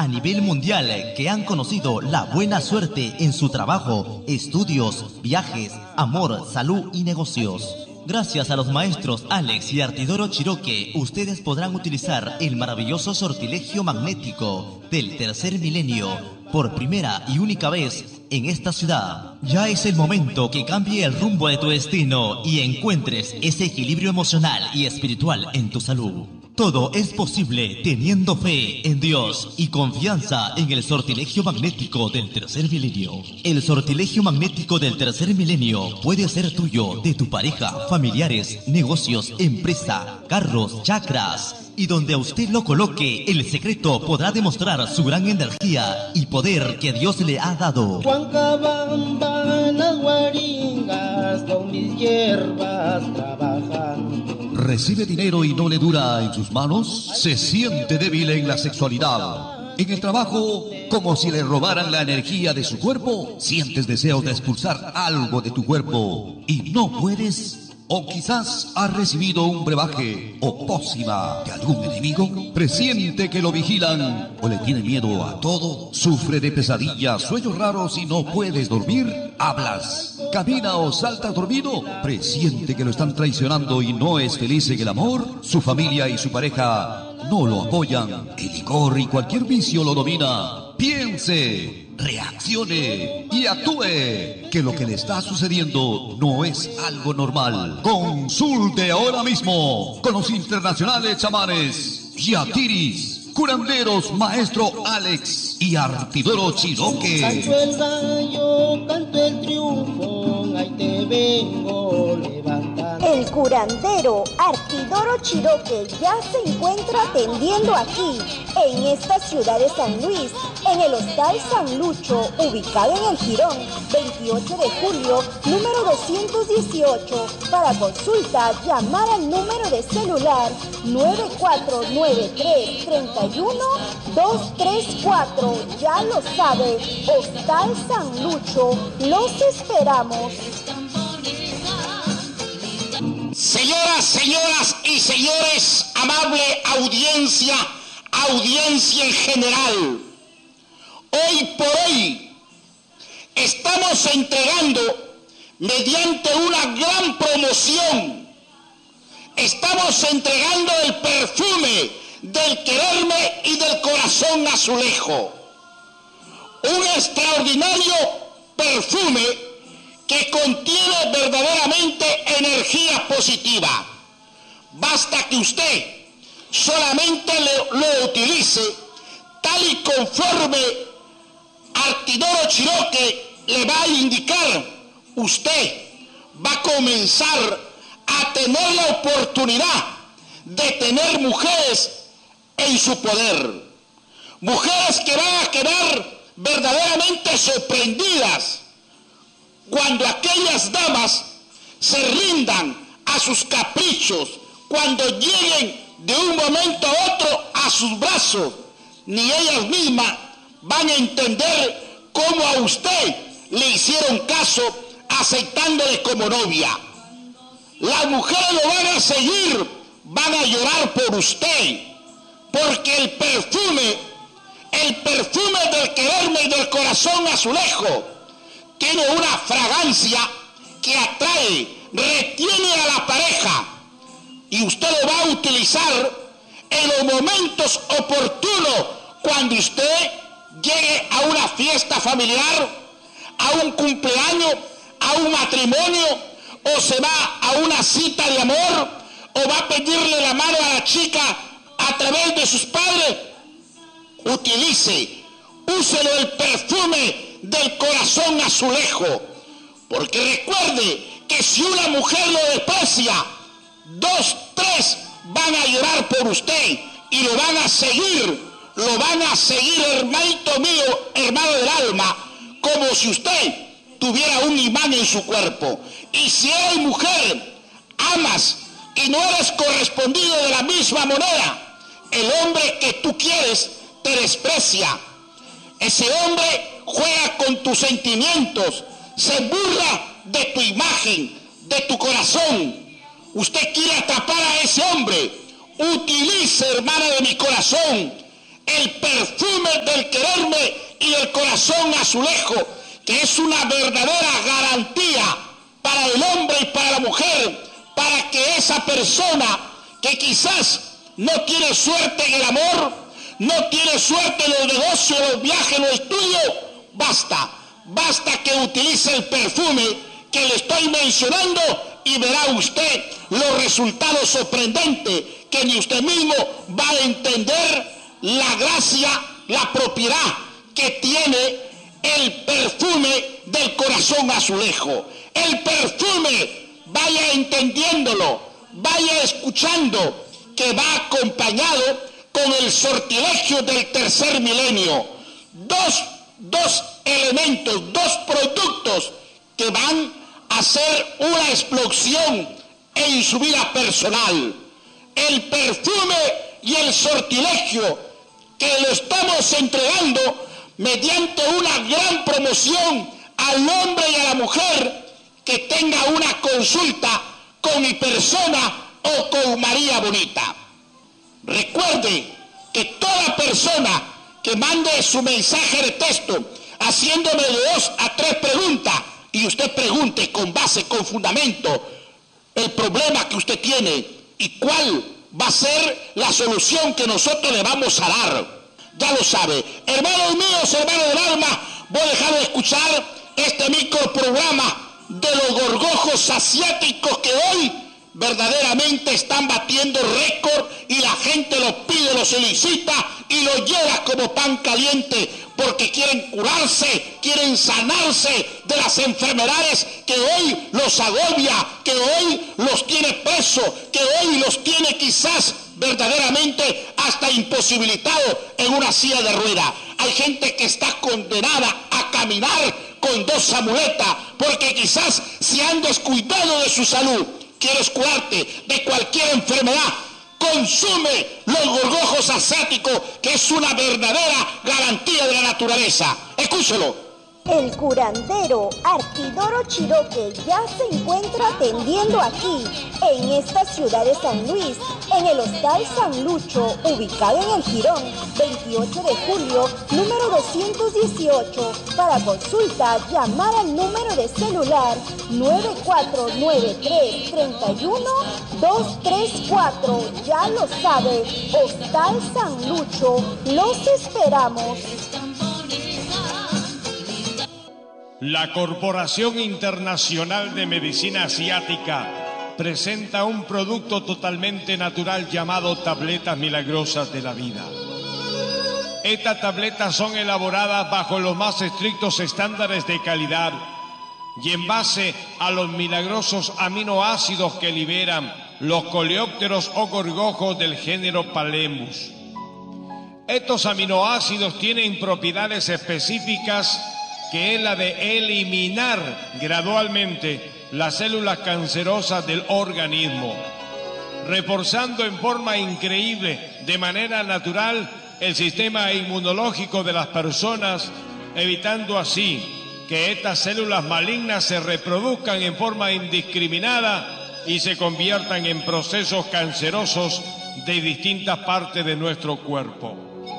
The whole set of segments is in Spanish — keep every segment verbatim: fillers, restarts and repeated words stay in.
a nivel mundial que han conocido la buena suerte en su trabajo, estudios, viajes, amor, salud y negocios. Gracias a los maestros Alex y Artidoro Chiroque, ustedes podrán utilizar el maravilloso sortilegio magnético del tercer milenio por primera y única vez en esta ciudad. Ya es el momento que cambie el rumbo de tu destino y encuentres ese equilibrio emocional y espiritual en tu salud. Todo es posible teniendo fe en Dios y confianza en el sortilegio magnético del tercer milenio. El sortilegio magnético del tercer milenio puede ser tuyo, de tu pareja, familiares, negocios, empresa, carros, chakras. Y donde a usted lo coloque, el secreto podrá demostrar su gran energía y poder que Dios le ha dado. Las guaringas con mis hierbas trabajan. ¿Recibe dinero y no le dura en sus manos? ¿Se siente débil en la sexualidad? ¿En el trabajo, como si le robaran la energía de su cuerpo? ¿Sientes deseos de expulsar algo de tu cuerpo y no puedes? ¿O quizás ha recibido un brebaje o pócima de algún enemigo? ¿Presiente que lo vigilan o le tiene miedo a todo? ¿Sufre de pesadillas, sueños raros y no puedes dormir? ¿Hablas, camina o saltas dormido? ¿Presiente que lo están traicionando y no es feliz en el amor? ¿Su familia y su pareja no lo apoyan? ¿El licor y cualquier vicio lo domina? Piense, reaccione y actúe, que lo que le está sucediendo no es algo normal. Consulte ahora mismo con los internacionales chamanes Yatiris, curanderos maestro Alex y Artidoro Chiroque. Canto el gallo, canto el triunfo, ahí te vengo levantando. El curandero Artidoro Chiroque ya se encuentra atendiendo aquí, en esta ciudad de San Luis, en el Hostal San Lucho, ubicado en el Jirón, veintiocho de julio, número doscientos dieciocho. Para consulta, llamar al número de celular nueve cuatro nueve tres, tres uno, dos tres cuatro. Ya lo sabe, Hostal San Lucho, los esperamos. Señoras, señoras y señores, amable audiencia, audiencia en general, hoy por hoy estamos entregando, mediante una gran promoción, estamos entregando el perfume del quererme y del corazón azulejo. Un extraordinario perfume que contiene verdaderamente energía positiva. Basta que usted solamente lo, lo utilice tal y conforme Artidoro Chiroque le va a indicar. Usted va a comenzar a tener la oportunidad de tener mujeres en su poder, mujeres que van a quedar verdaderamente sorprendidas cuando aquellas damas se rindan a sus caprichos, cuando lleguen de un momento a otro a sus brazos. Ni ellas mismas van a entender cómo a usted le hicieron caso aceptándole como novia. Las mujeres lo van a seguir, van a llorar por usted, porque el perfume, el perfume del quererme y del corazón azulejo tiene una fragancia que atrae, retiene a la pareja, y usted lo va a utilizar en los momentos oportunos, cuando usted llegue a una fiesta familiar, a un cumpleaños, a un matrimonio, o se va a una cita de amor, o va a pedirle la mano a la chica a través de sus padres. Utilice, úselo el perfume del corazón azulejo, porque recuerde que si una mujer lo desprecia, dos, tres van a llorar por usted y lo van a seguir, lo van a seguir, hermanito mío, hermano del alma, como si usted tuviera un imán en su cuerpo. Y si eres mujer, amas y no eres correspondido de la misma manera, el hombre que tú quieres te desprecia. Ese hombre juega con tus sentimientos, se burla de tu imagen, de tu corazón. Usted quiere atrapar a ese hombre. Utilice, hermana de mi corazón, el perfume del del corazón azulejo, que es una verdadera garantía para el hombre y para la mujer, para que esa persona que quizás no tiene suerte en el amor, no tiene suerte en los negocios, los viajes, los estudios, basta, basta que utilice el perfume que le estoy mencionando y verá usted los resultados sorprendentes que ni usted mismo va a entender la gracia, la propiedad que tiene el perfume del corazón azulejo. El perfume, vaya entendiéndolo, vaya escuchando, que va acompañado con el sortilegio del tercer milenio. Dos, dos elementos, dos productos que van a hacer una explosión en su vida personal. El perfume y el sortilegio que lo estamos entregando mediante una gran promoción al hombre y a la mujer que tenga una consulta con mi persona o con María Bonita. Recuerde que toda persona que mande su mensaje de texto haciéndome de dos a tres preguntas y usted pregunte con base, con fundamento, el problema que usted tiene y cuál va a ser la solución que nosotros le vamos a dar. Ya lo sabe. Hermanos míos, hermanos del alma, voy a dejar de escuchar este microprograma de los gorgojos asiáticos que hoy verdaderamente están batiendo récord y la gente los pide, los solicita y los lleva como pan caliente porque quieren curarse, quieren sanarse de las enfermedades que hoy los agobia, que hoy los tiene presos, que hoy los tiene quizás verdaderamente hasta imposibilitados en una silla de ruedas. Hay gente que está condenada a caminar con dos amuletas porque quizás se han descuidado de su salud. ¿Quieres curarte de cualquier enfermedad? Consume los gorgojos asiáticos, que es una verdadera garantía de la naturaleza. Escúchelo. El curandero Artidoro Chiroque ya se encuentra atendiendo aquí, en esta ciudad de San Luis, en el Hostal San Lucho, ubicado en el Jirón, veintiocho de julio, número doscientos dieciocho. Para consulta, llamar al número de celular nueve cuatro nueve tres, tres uno, dos tres cuatro. Ya lo sabe, Hostal San Lucho, los esperamos. La Corporación Internacional de Medicina Asiática presenta un producto totalmente natural llamado tabletas milagrosas de la vida. Estas tabletas son elaboradas bajo los más estrictos estándares de calidad y en base a los milagrosos aminoácidos que liberan los coleópteros o gorgojos del género Palemus. Estos aminoácidos tienen propiedades específicas que es la de eliminar gradualmente las células cancerosas del organismo, reforzando en forma increíble, de manera natural, el sistema inmunológico de las personas, evitando así que estas células malignas se reproduzcan en forma indiscriminada y se conviertan en procesos cancerosos de distintas partes de nuestro cuerpo.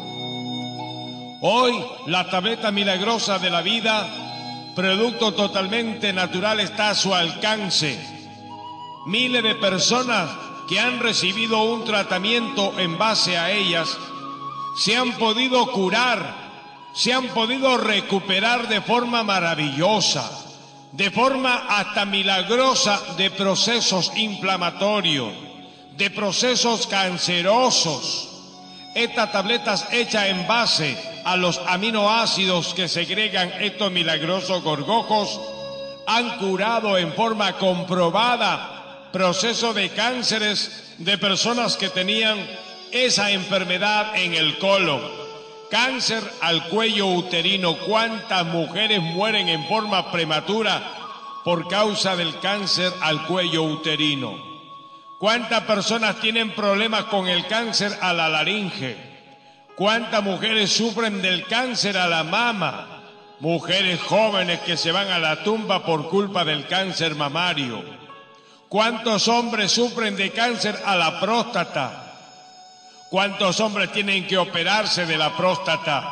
Hoy, la tableta milagrosa de la vida, producto totalmente natural, está a su alcance. Miles de personas que han recibido un tratamiento en base a ellas se han podido curar, se han podido recuperar de forma maravillosa, de forma hasta milagrosa, de procesos inflamatorios, de procesos cancerosos. Estas tabletas hechas en base a los aminoácidos que segregan estos milagrosos gorgojos han curado en forma comprobada procesos de cánceres de personas que tenían esa enfermedad en el colon. Cáncer al cuello uterino. ¿Cuántas mujeres mueren en forma prematura por causa del cáncer al cuello uterino? ¿Cuántas personas tienen problemas con el cáncer a la laringe? ¿Cuántas mujeres sufren del cáncer a la mama? Mujeres jóvenes que se van a la tumba por culpa del cáncer mamario. ¿Cuántos hombres sufren de cáncer a la próstata? ¿Cuántos hombres tienen que operarse de la próstata?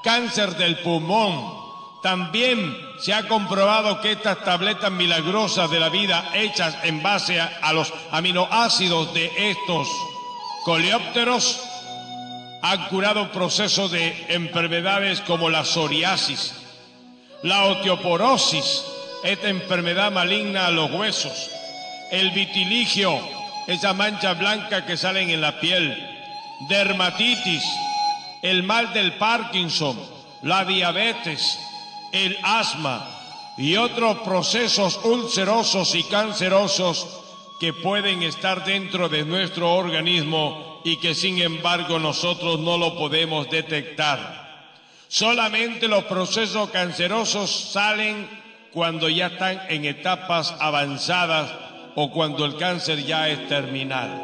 cáncer del pulmón. También se ha comprobado que estas tabletas milagrosas de la vida, hechas en base a, a los aminoácidos de estos coleópteros, han curado procesos de enfermedades como la psoriasis, la osteoporosis, esta enfermedad maligna a los huesos, el vitiligio, esas manchas blancas que salen en la piel, dermatitis, el mal del Parkinson, la diabetes, el asma y otros procesos ulcerosos y cancerosos que pueden estar dentro de nuestro organismo y que sin embargo nosotros no lo podemos detectar. Solamente los procesos cancerosos salen cuando ya están en etapas avanzadas o cuando el cáncer ya es terminal.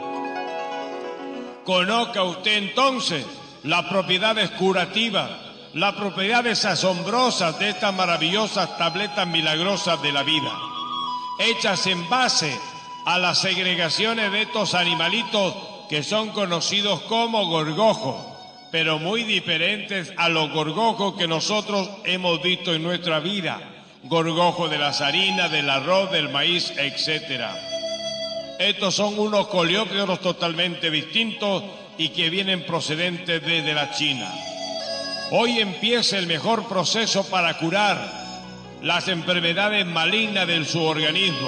Conozca usted entonces las propiedades curativas, las propiedades asombrosas de estas maravillosas tabletas milagrosas de la vida, hechas en base a las segregaciones de estos animalitos que son conocidos como gorgojos, pero muy diferentes a los gorgojos que nosotros hemos visto en nuestra vida, gorgojo de las harinas, del arroz, del maíz, etcétera. Estos son unos coleópteros totalmente distintos y que vienen procedentes desde la China. Hoy empieza el mejor proceso para curar las enfermedades malignas de su organismo,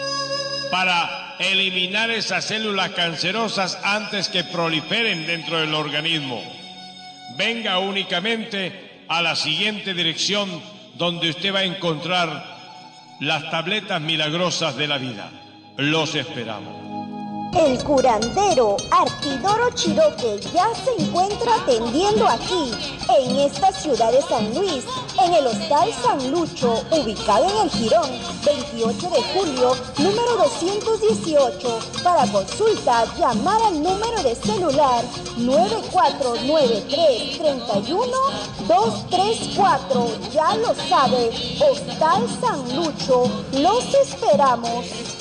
para eliminar esas células cancerosas antes que proliferen dentro del organismo. Venga únicamente a la siguiente dirección donde usted va a encontrar las tabletas milagrosas de la vida. Los esperamos. El curandero Artidoro Chiroque ya se encuentra atendiendo aquí, en esta ciudad de San Luis, en el Hostal San Lucho, ubicado en el Jirón, veintiocho de julio, número doscientos dieciocho. Para consulta, llamar al número de celular nueve cuatro nueve tres, tres uno, dos tres cuatro. Ya lo sabe, Hostal San Lucho, los esperamos.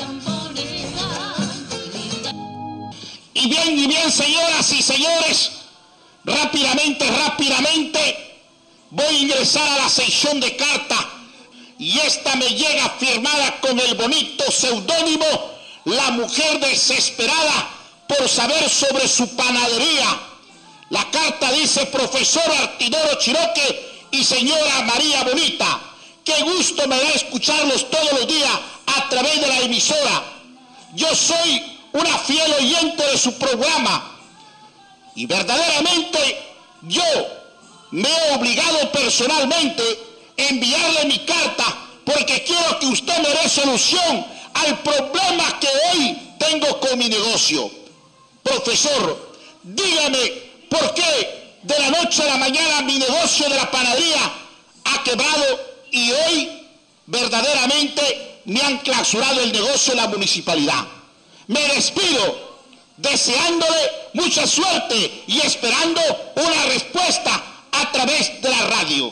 Y bien, y bien, señoras y señores, rápidamente, rápidamente, voy a ingresar a la sección de carta y esta me llega firmada con el bonito seudónimo La Mujer Desesperada por saber sobre su panadería. La carta dice: profesor Artidoro Chiroque y señora María Bonita, qué gusto me da escucharlos todos los días a través de la emisora. Yo soy una fiel oyente de su programa y verdaderamente yo me he obligado personalmente a enviarle mi carta porque quiero que usted me dé solución al problema que hoy tengo con mi negocio. Profesor, dígame por qué de la noche a la mañana mi negocio de la panadería ha quebrado y hoy verdaderamente me han clausurado el negocio en la municipalidad. Me despido deseándole mucha suerte y esperando una respuesta a través de la radio.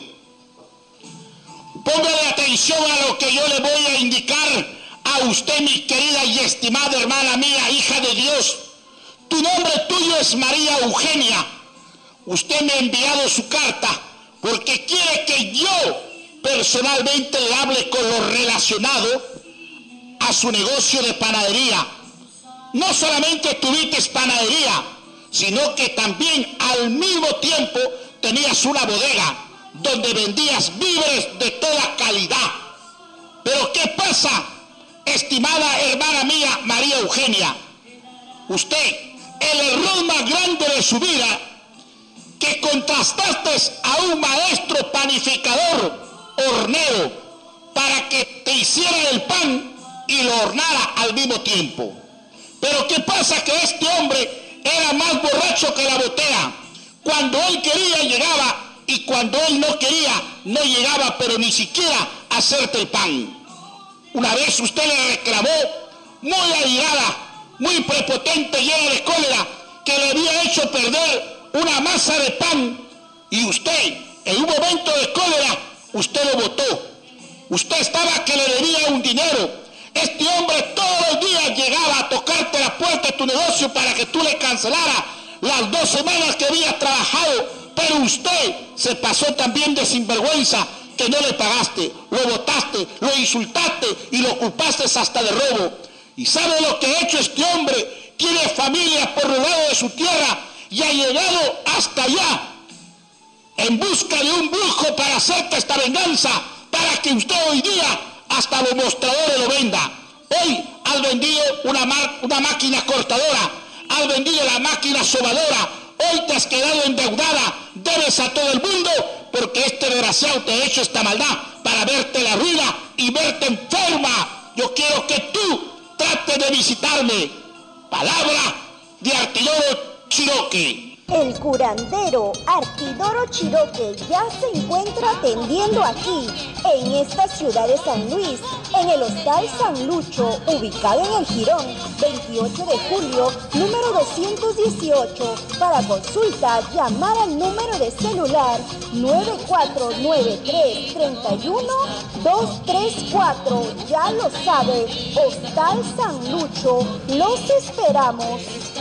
Póngale atención a lo que yo le voy a indicar a usted, mi querida y estimada hermana mía, hija de Dios. Tu nombre tuyo es María Eugenia. Usted me ha enviado su carta porque quiere que yo personalmente le hable con lo relacionado a su negocio de panadería. No solamente tuviste panadería, sino que también al mismo tiempo tenías una bodega donde vendías víveres de toda calidad. Pero ¿qué pasa, estimada hermana mía María Eugenia? Usted, el error más grande de su vida, que contrastaste a un maestro panificador hornero para que te hiciera el pan y lo hornara al mismo tiempo. Pero ¿qué pasa? Que este hombre era más borracho que la botella. Cuando él quería llegaba y cuando él no quería no llegaba, pero ni siquiera a hacerte el pan. Una vez usted le reclamó, muy airada, muy prepotente, llena de cólera, que le había hecho perder una masa de pan y usted, en un momento de cólera, usted lo botó. Usted estaba que le debía un dinero. Este hombre todos los días llegaba a tocarte la puerta de tu negocio para que tú le cancelaras las dos semanas que habías trabajado Pero usted se pasó también de sinvergüenza, que no le pagaste, lo botaste, lo insultaste y lo culpaste hasta de robo. ¿Y sabe lo que ha hecho este hombre? Tiene familia por el lado de su tierra y ha llegado hasta allá en busca de un brujo para hacerte esta venganza, para que usted hoy día hasta los mostradores lo venda. Hoy has vendido una, una máquina cortadora, has vendido la máquina sobadora, hoy te has quedado endeudada, debes a todo el mundo, porque este desgraciado te ha hecho esta maldad para verte la ruina y verte enferma. Yo quiero que tú trates de visitarme. Palabra de Artidoro Chiroque. El curandero Artidoro Chiroque ya se encuentra atendiendo aquí, en esta ciudad de San Luis, en el Hostal San Lucho, ubicado en el Jirón, veintiocho de julio, número doscientos dieciocho. Para consulta, llamar al número de celular nueve cuatro nueve tres, tres uno, dos tres cuatro. Ya lo sabe, Hostal San Lucho, los esperamos.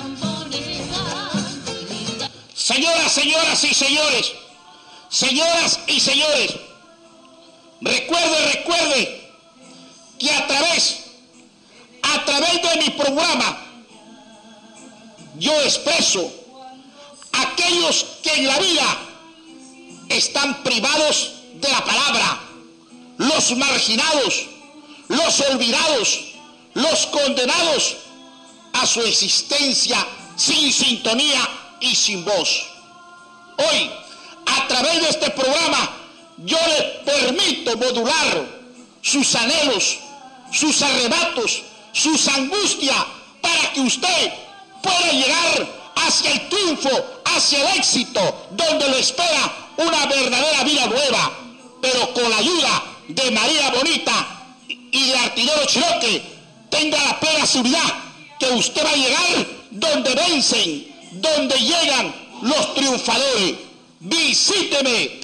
Señoras, señoras y señores, señoras y señores, recuerde, recuerde que a través, a través de mi programa, yo expreso a aquellos que en la vida están privados de la palabra, los marginados, los olvidados, los condenados a su existencia sin sintonía y sin voz. Hoy, a través de este programa, yo le permito modular sus anhelos, sus arrebatos, sus angustias, para que usted pueda llegar hacia el triunfo, hacia el éxito, donde lo espera una verdadera vida nueva, pero con la ayuda de María Bonita y de Artidoro Chiroque. Tenga la plena seguridad que usted va a llegar donde vencen, donde llegan los triunfadores. Visíteme.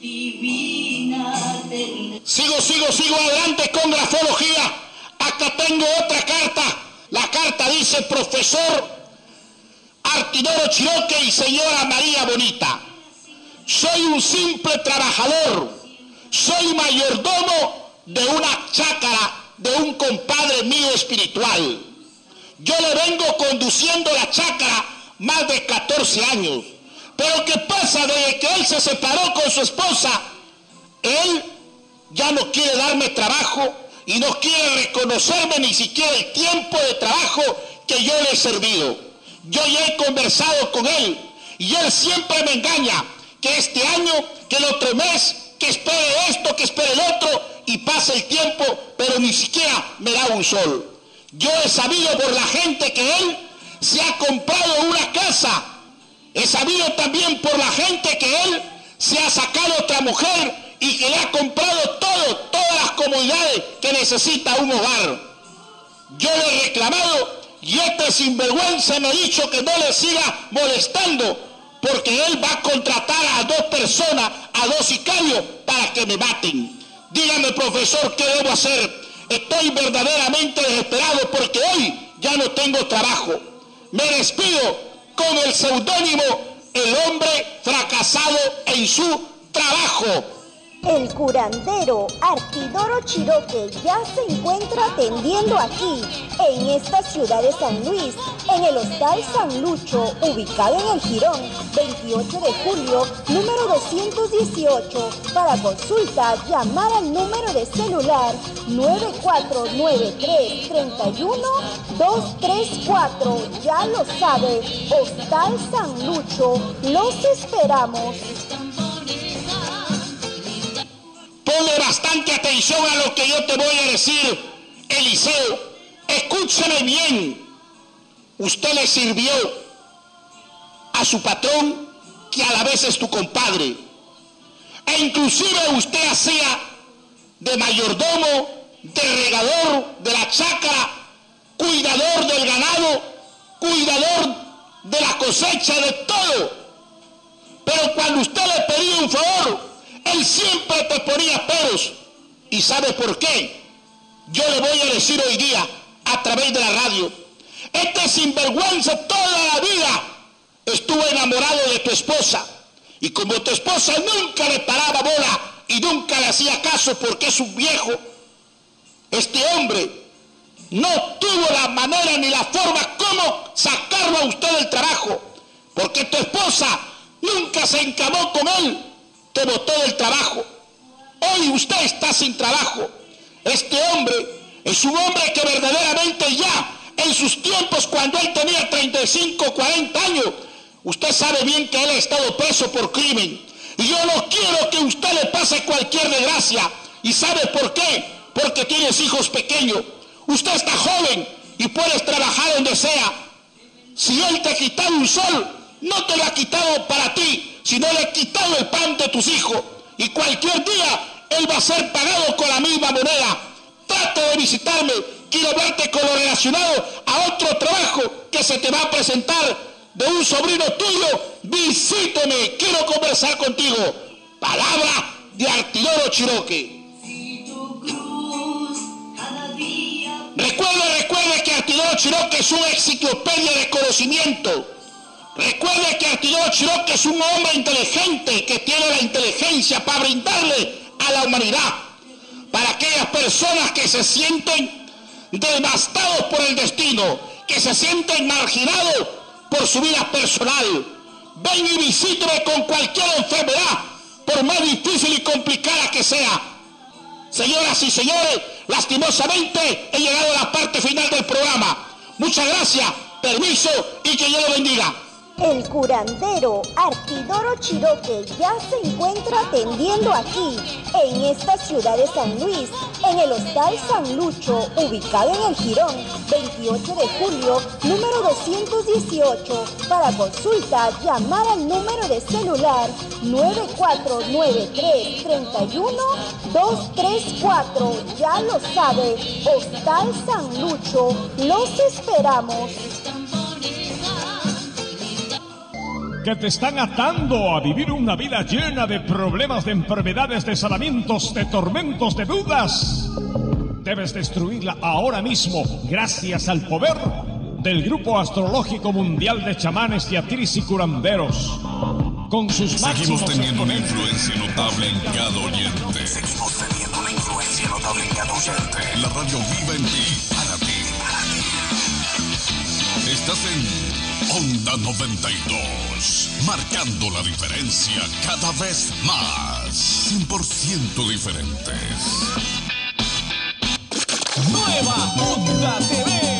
Sigo, sigo, sigo adelante con grafología. Acá tengo otra carta. La carta dice: profesor Artidoro Chiroque y señora María Bonita, soy un simple trabajador, soy mayordomo de una chácara de un compadre mío espiritual. Yo le vengo conduciendo la chácara más de catorce años. Pero ¿qué pasa? Desde que él se separó con su esposa, él ya no quiere darme trabajo y no quiere reconocerme ni siquiera el tiempo de trabajo que yo le he servido. Yo ya he conversado con él y él siempre me engaña, que este año, que el otro mes, que espere esto, que espere el otro, y pasa el tiempo, pero ni siquiera me da un sol. Yo he sabido por la gente que él se ha comprado una casa. He sabido también por la gente que él se ha sacado otra mujer y que le ha comprado todo, todas las comodidades que necesita un hogar. Yo le he reclamado y este sinvergüenza me ha dicho que no le siga molestando, porque él va a contratar a dos personas, a dos sicarios, para que me maten. Dígame, profesor, ¿qué debo hacer? Estoy verdaderamente desesperado porque hoy ya no tengo trabajo. Me despido con el seudónimo El Hombre Fracasado en su Trabajo. El curandero Artidoro Chiroque ya se encuentra atendiendo aquí, en esta ciudad de San Luis, en el Hostal San Lucho, ubicado en el Jirón, veintiocho de julio, número doscientos dieciocho. Para consulta, llamar al número de celular nueve cuatro nueve tres, tres uno, dos tres cuatro. Ya lo sabe, Hostal San Lucho, los esperamos. Ponle bastante atención a lo que yo te voy a decir, Eliseo. Escúchame bien. Usted le sirvió a su patrón, que a la vez es tu compadre. E inclusive usted hacía de mayordomo, de regador de la chácara, cuidador del ganado, cuidador de la cosecha, de todo. Pero cuando usted le pedía un favor, él siempre te ponía peros. ¿Y sabe por qué? Yo le voy a decir hoy día, a través de la radio: este sinvergüenza toda la vida estuvo enamorado de tu esposa, Y como tu esposa nunca le paraba bola y nunca le hacía caso porque es un viejo, este hombre no tuvo la manera ni la forma como sacarlo a usted del trabajo, porque tu esposa nunca se encamó con él, te botó del trabajo. Hoy usted está sin trabajo. Este hombre es un hombre que verdaderamente ya en sus tiempos, cuando él tenía treinta y cinco, cuarenta años, usted sabe bien que él ha estado preso por crimen. Y yo no quiero que a usted le pase cualquier desgracia. ¿Y sabe por qué? Porque tienes hijos pequeños. Usted está joven y puedes trabajar donde sea. Si él te ha quitado un sol, no te lo ha quitado para ti, sino le ha quitado el pan de tus hijos. Y cualquier día él va a ser pagado con la misma moneda. Trata de visitarme. Quiero verte con lo relacionado a otro trabajo que se te va a presentar de un sobrino tuyo. Visíteme, quiero conversar contigo. Palabra de Artidoro Chiroque. Recuerde, recuerde que Artidoro Chiroque es una enciclopedia de conocimiento. Recuerde que Artidoro Chiroque es un hombre inteligente que tiene la inteligencia para brindarle a la humanidad. Para aquellas personas que se sienten devastados por el destino, que se sienten marginados por su vida personal. Ven y visíteme con cualquier enfermedad, por más difícil y complicada que sea. Señoras y señores, lastimosamente he llegado a la parte final del programa. Muchas gracias, permiso y que Dios lo bendiga. El curandero Artidoro Chiroque ya se encuentra atendiendo aquí, en esta ciudad de San Luis, en el Hostal San Lucho, ubicado en el Jirón, veintiocho de julio, número doscientos dieciocho. Para consulta, llamar al número de celular nueve cuatro nueve tres, tres uno, dos tres cuatro. Ya lo sabe, Hostal San Lucho, los esperamos. Que te están atando a vivir una vida llena de problemas, de enfermedades, de sanamientos, de tormentos, de dudas. Debes destruirla ahora mismo gracias al poder del Grupo Astrológico Mundial de Chamanes, Teatiris y Curanderos. Con sus máximos Seguimos teniendo una exponentes. influencia notable en cada oyente. Seguimos teniendo una influencia notable en cada oyente. La radio viva en ti, para ti. Estás en Onda noventa y dos, marcando la diferencia cada vez más. cien por ciento diferentes. Nueva Onda T V.